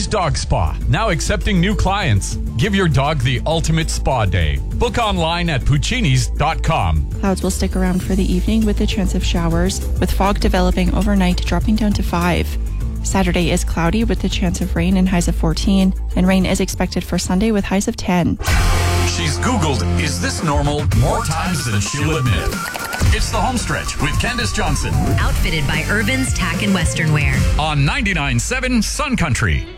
Puccini's Dog Spa, now accepting new clients. Give your dog the ultimate spa day. Book online at puccinis.com. Clouds will stick around for the evening with a chance of showers, with fog developing overnight, dropping down to 5. Saturday is cloudy with the chance of rain and highs of 14, and rain is expected for Sunday with highs of 10. She's Googled, "Is this normal?" more times than she'll admit. It's the Homestretch with Candace Johnson. Outfitted by Irvin's Tack and Western Wear. On 99.7 Sun Country.